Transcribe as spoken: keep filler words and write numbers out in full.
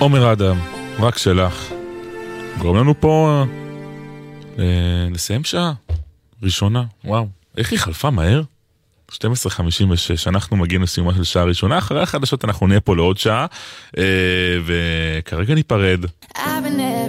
עומר אדם, רק שלך. גורם לנו פה אה, לסיים שעה ראשונה. וואו, איך היא חלפה מהר? שתים עשרה חמישים ושש, אנחנו מגיעים לסיומה של שעה ראשונה, אחרי החדשות אנחנו נהיה פה לעוד שעה, אה, וכרגע ניפרד.